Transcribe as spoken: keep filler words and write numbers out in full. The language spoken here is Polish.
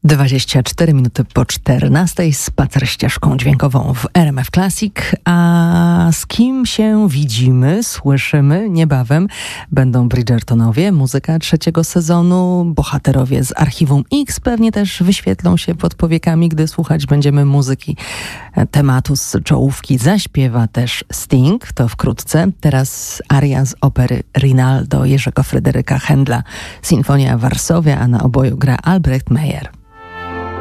dwadzieścia cztery minuty po czternastej, spacer ścieżką dźwiękową w R M F Classic. A z kim się widzimy, słyszymy niebawem? Będą Bridgertonowie, muzyka trzeciego sezonu, bohaterowie z Archiwum X pewnie też wyświetlą się pod powiekami, gdy słuchać będziemy muzyki tematu z czołówki. Zaśpiewa też Sting, to wkrótce. Teraz aria z opery Rinaldo Jerzego Fryderyka Händla, Sinfonia Warszawia, a na oboju gra Albrecht Meyer.